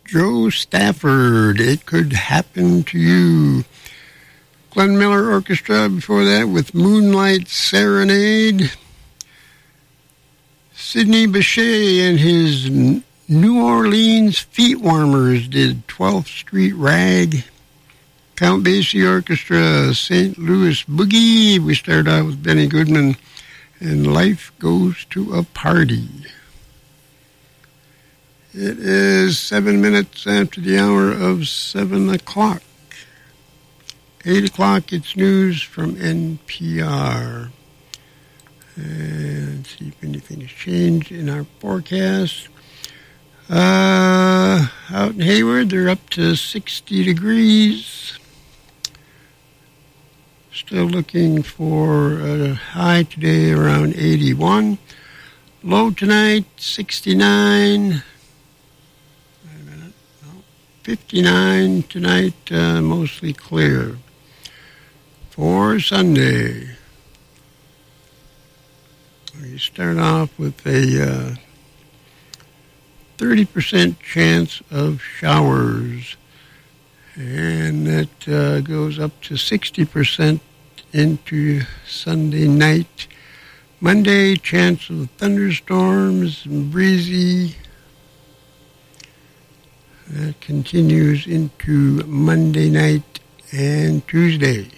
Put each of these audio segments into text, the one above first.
Joe Stafford, It Could Happen to You. Glenn Miller Orchestra before that with Moonlight Serenade. Sidney Bechet and his New Orleans Feet Warmers did 12th Street Rag. Count Basie Orchestra, St. Louis Boogie. We started out with Benny Goodman and Life Goes to a Party. It is 7 minutes after the hour of 7 o'clock. 8 o'clock, it's news from NPR. And see if anything has changed in our forecast. Out in Hayward, they're up to 60 degrees. Still looking for a high today around 81. Low tonight, 69. 59 tonight, mostly clear. For Sunday, we start off with a 30% chance of showers, and that goes up to 60% into Sunday night. Monday, chance of thunderstorms and breezy. That continues into Monday night and Tuesday.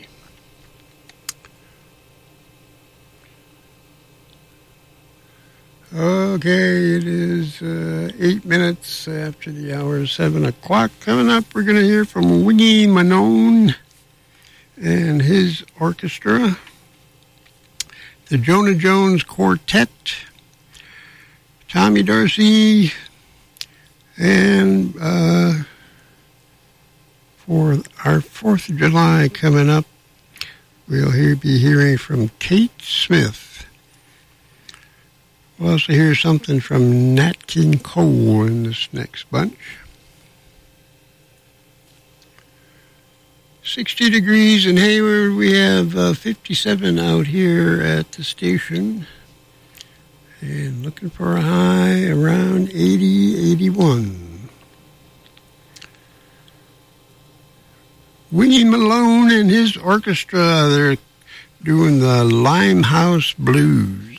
Okay, it is 8 minutes after the hour of 7 o'clock. Coming up, we're going to hear from Winnie Manone and his orchestra, the Jonah Jones Quartet, Tommy Dorsey, and for our 4th of July coming up, we'll be hearing from Kate Smith. We'll also hear something from Nat King Cole in this next bunch. 60 degrees in Hayward. We have 57 out here at the station. And looking for a high around 80, 81. Winnie Malone and his orchestra, they're doing the Limehouse Blues.